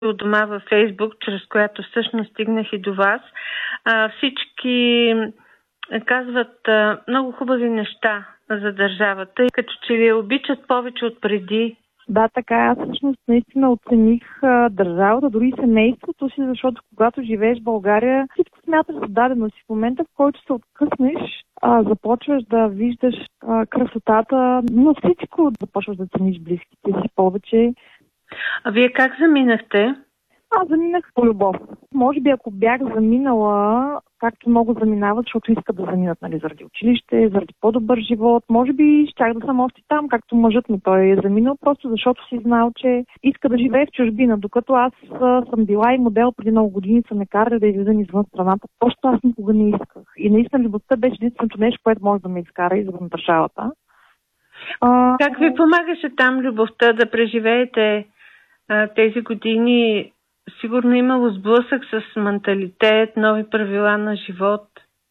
от дома във Фейсбук, чрез която всъщност стигнах и до вас. Всички казват много хубави неща за държавата и като че ли обичат повече от преди. Да, така. Аз всъщност наистина оцених държавата, дори и семейството си, защото когато живееш в България, всичко смяташ за дадено си. В момента, в който се откъснеш, започваш да виждаш красотата, но всичко започваш да цениш близките си повече. А вие как заминахте? Аз заминах по любов. Може би ако бях заминала, както много заминават, защото искат да заминат, нали, заради училище, заради по-добър живот, може би щях да съм още там, както мъжът ми. Той е заминал просто защото си знал, че иска да живее в чужбина, докато аз съм била и модел преди много години, са ме карали да излизам извън страната. Просто аз никога не исках. И наистина любовта беше единственото нещо, което може да ме изкара извън държавата. Как ви помагаше там любовта да преживеете тези години? Сигурно имало сблъсък с менталитет, нови правила на живот.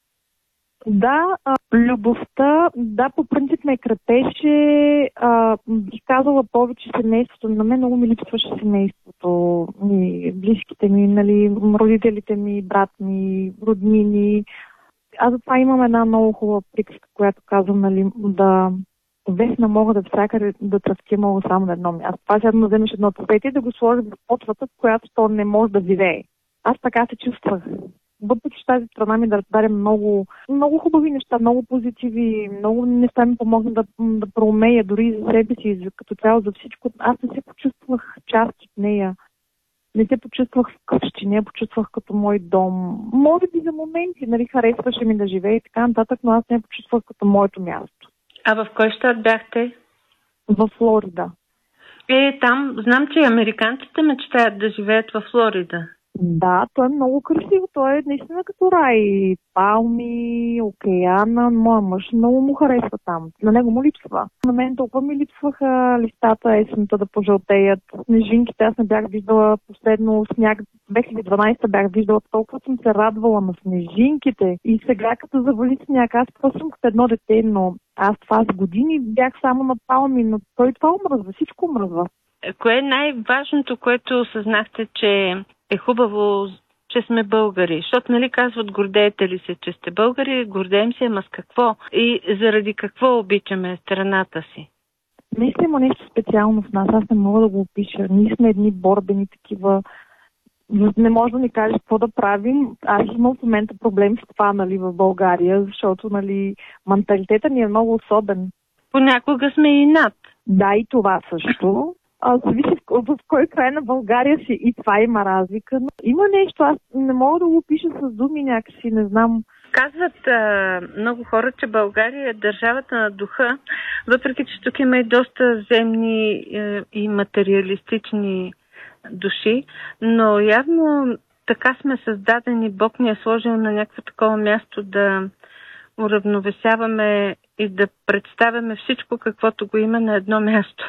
Да, любовта, да, по принцип ме крепеше. Бих казала повече семейството. На мен много ми липсваше семейството. Близките ми, нали, родителите ми, брат ми, роднини. Аз затова имам една много хубава приказка, която казвам, нали, да весна мога да всякъде да тръвки мога само на едно място. Това сега да вземеш едно цвете и да го сложиш в почвата, в която то не може да живее. Аз така се чувствах. Въпреки че тази страна ми да даде много, много хубави неща, много позитиви, много неща ми помогна да проумея дори за себе си, като цяло за всичко. Аз не се почувствах част от нея. Не се почувствах вкъщи, не я почувствах като мой дом. Може би за моменти, нали, харесваше ми да живее и така нататък, но аз не я почувствах като моето място. А в кой щат бяхте? В Флорида. Там знам, че американците мечтаят да живеят в Флорида. Да, то е много красиво. То е наистина като рай. Палми, океана. Моя мъж много му харесва там. На него му липсва. На мен толкова ми липсваха листата есента да пожълтеят. Снежинките аз не бях виждала последно сняг. 2012 бях виждала, толкова съм се радвала на снежинките. И сега като завали сняг, аз просто съм като едно дете, но аз това с години бях само на палми, но той това омръзва, всичко омръзва. Кое е най-важното, което осъзнахте, че е хубаво, че сме българи? Защото, нали, казват, гордеете ли се, че сте българи? Гордеем се, ама с какво? И заради какво обичаме страната си? Наистина има нещо специално в нас. Аз не мога да го опиша. Ние сме едни борбени такива. Не може да ни кажеш какво да правим. Аз имам в момента проблем с това, нали, в България, защото, нали, менталитета ни е много особен. Понякога сме и над. Да, и това също. Зависи в кой край на България си и това има разлика. Но има нещо, аз не мога да го опиша с думи някакси, не знам. Казват много хора, че България е държавата на духа, въпреки че тук има и доста земни и материалистични души, но явно така сме създадени, Бог ни е сложил на някакво такова място да уравновесяваме и да представяме всичко, каквото го има на едно място.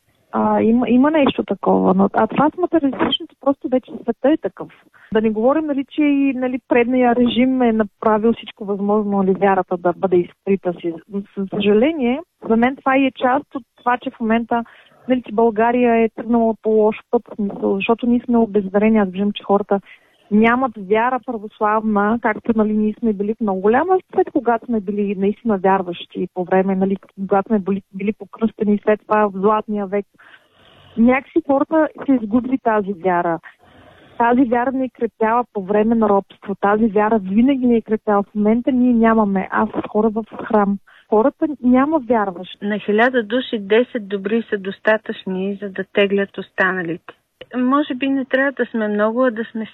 Има нещо такова, но това с материалистичното просто вече света е такъв. Да не говорим, нали, че и, нали, предния режим е направил всичко възможно, нали, вярата да бъде изкрита си. За съжаление, за мен това и е част от това, че в момента, нали, че България е тръгнала по лош път, защото ние сме обезверени. Аз виждам, че хората нямат вяра православна, както, нали, ние сме били в много голяма след когато сме били наистина вярващи по време, нали, когато сме били покръстени след това в Златния век. Някакси хората се изгубили тази вяра. Тази вяра ни е крепяла по време на робство. Тази вяра винаги ни е крепяла. В момента ние нямаме. Аз хора в храм. Хората няма вярващи. На 1000 души 10 добри са достатъчни, за да теглят останалите. Може би не трябва да сме много, а да сме